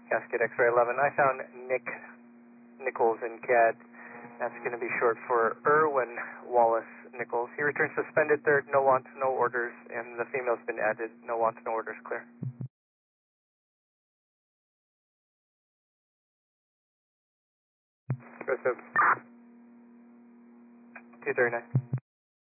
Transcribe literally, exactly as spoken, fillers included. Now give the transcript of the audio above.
Cascade X-ray eleven. I found Nick Nichols in C A D. That's going to be short for Irwin Wallace Nichols. He returned suspended third, no wants, no orders, and the female's been added. No wants, no orders, clear. Go seven. two thirty-nine.